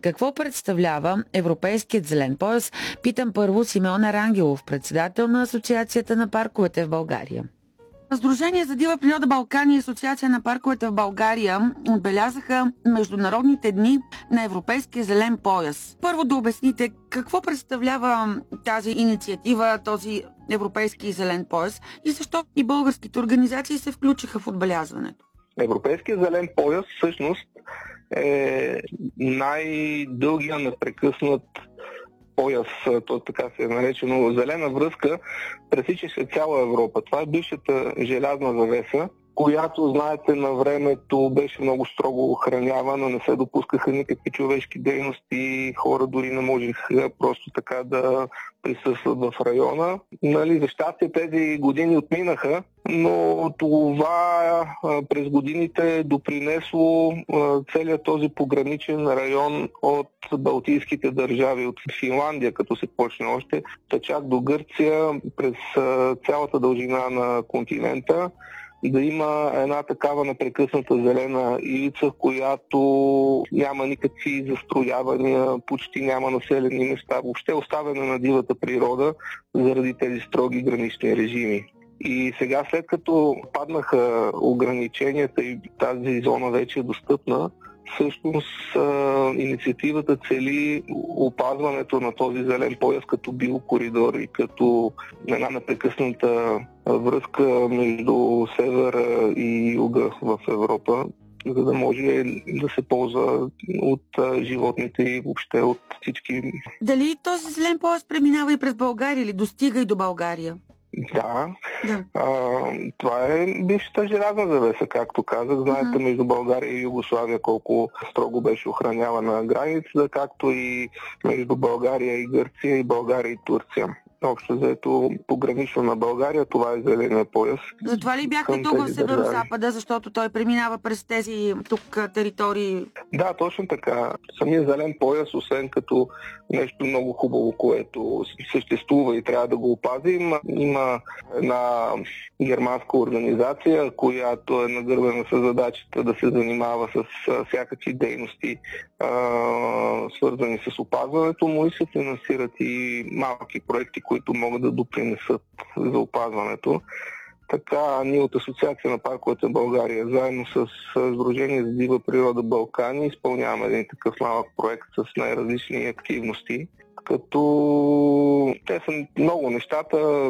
Какво представлява Европейският зелен пояс? Питам първо Симеон Арангелов, председател на Асоциацията на парковете в България. Сдружение за дива природа Балкани и Асоциация на парковете в България отбелязаха Международните дни на Европейския зелен пояс. Първо да обясните какво представлява тази инициатива, този Европейски зелен пояс и защо и българските организации се включиха в отбелязването. Европейския зелен пояс всъщност е най-дългия непрекъснат пояс, то така се е наречено зелена връзка, пресичаше цяла Европа. Това е бившата желязна завеса, която, знаете, на времето беше много строго охранявана, не се допускаха никакви човешки дейности, хора дори не можеха просто така да присъстват в района. За щастие тези години отминаха, но това през годините е допринесло целият този пограничен район от балтийските държави, от Финландия, като се почне още, чак до Гърция, през цялата дължина на континента, да има една такава непрекъсната зелена ивица, в която няма никакви застроявания, почти няма населени места, въобще оставяне на дивата природа заради тези строги гранични режими. И сега, след като паднаха ограниченията и тази зона вече е достъпна, всъщност инициативата цели опазването на този зелен пояс като биокоридор и като една непрекъсната връзка между севера и юга в Европа, за да може да се ползва от животните и въобще от всички. Дали този зелен пояс преминава и през България или достига и до България? Да. Това е бившата желязна завеса, както казах. Знаете, между България и Югославия колко строго беше охранявана границата, както и между България и Гърция и България и Турция. Общо взето погранично на България, това е зеления пояс. Затова ли бяхте тук в Северо-Запада, защото той преминава през тези тук територии? Да, точно така. Самия зелен пояс, освен като нещо много хубаво, което съществува и трябва да го опазим, има една германска организация, която е нагърбена с задачата да се занимава с всякакви дейности, свързани с опазването му, и се финансират и малки проекти, които могат да допринесат за опазването. Така, ние от Асоциация на парковете в България, заедно с Сдружение за дива природа Балкани, изпълняваме един такъв малък проект с най-различни активности, като те са много нещата.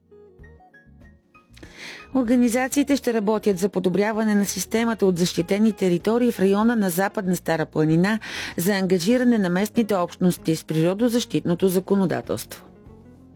Организациите ще работят за подобряване на системата от защитени територии в района на Западна Стара планина, за ангажиране на местните общности с природозащитното законодателство.